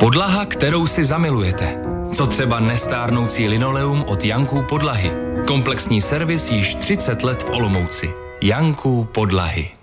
Podlaha, kterou si zamilujete. Co třeba nestárnoucí linoleum od Janků podlahy. Komplexní servis již 30 let v Olomouci. Janků podlahy.